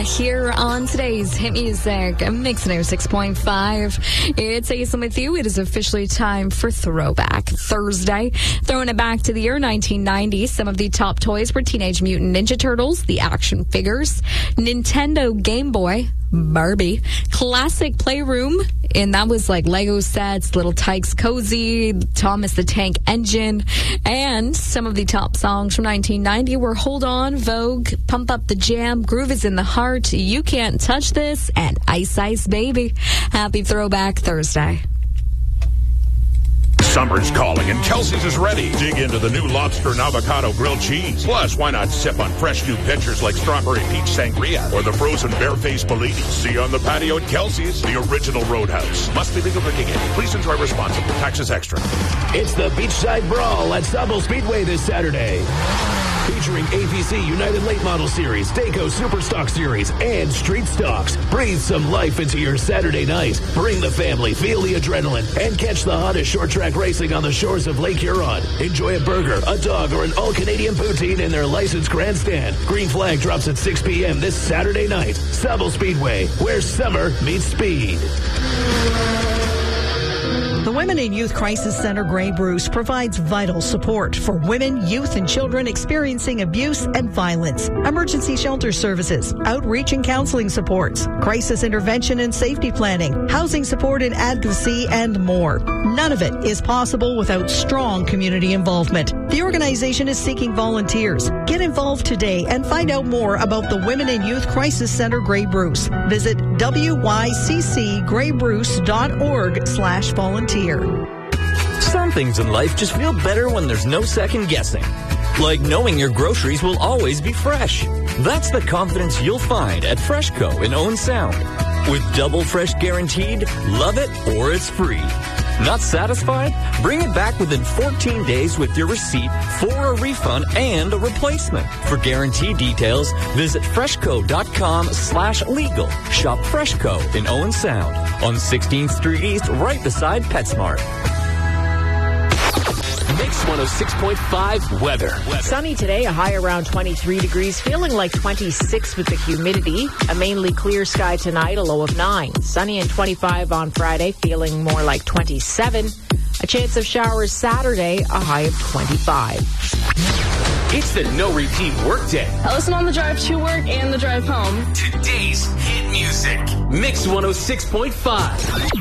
here on today's Hit Music Mix 106.5. It's Aislinn with you. It is officially time for Throwback Thursday. Throwing it back to the year 1990, some of the top toys were Teenage Mutant Ninja Turtles, the action figures, Nintendo Game Boy, Barbie, Classic Playroom, and that was like Lego sets, Little Tikes Cozy, Thomas the Tank Engine, and some of the top songs from 1990 were Hold On, Vogue, Pump Up the Jam, Groove is in the Heart, You Can't Touch This, and Ice Ice Baby. Happy Throwback Thursday. Summer's calling and Kelsey's is ready. Dig into the new lobster and avocado grilled cheese. Plus, why not sip on fresh new pitchers like strawberry peach sangria or the frozen barefaced Bellini? See you on the patio at Kelsey's, the original Roadhouse. Must be legal drinking age. Please enjoy responsibly. Taxes extra. It's the Beachside Brawl at Sauble Speedway this Saturday. Featuring APC United Late Model Series, Dayco Superstock Series, and Street Stocks. Breathe some life into your Saturday night. Bring the family, feel the adrenaline, and catch the hottest short track racing on the shores of Lake Huron. Enjoy a burger, a dog, or an all-Canadian poutine in their licensed grandstand. Green flag drops at 6 p.m. this Saturday night. Sauble Speedway, where summer meets speed. The Women in Youth Crisis Center Grey Bruce provides vital support for women, youth, and children experiencing abuse and violence, emergency shelter services, outreach and counseling supports, crisis intervention and safety planning, housing support and advocacy, and more. None of it is possible without strong community involvement. The organization is seeking volunteers. Get involved today and find out more about the Women in Youth Crisis Center Grey Bruce. Visit wyccgraybruce.org/volunteer. Some things in life just feel better when there's no second guessing. Like knowing your groceries will always be fresh. That's the confidence you'll find at Freshco in Owen Sound. With double fresh guaranteed, love it or it's free. Not satisfied? Bring it back within 14 days with your receipt for a refund and a replacement. For guarantee details, visit freshco.com/legal. Shop Freshco in Owen Sound on 16th Street East, right beside PetSmart. Mix 106.5 weather. Sunny today, a high around 23 degrees, feeling like 26 with the humidity. A mainly clear sky tonight, a low of 9. Sunny and 25 on Friday, feeling more like 27. A chance of showers Saturday, a high of 25. It's the no repeat workday. I listen on the drive to work and the drive home. Today's hit music. Mix 106.5.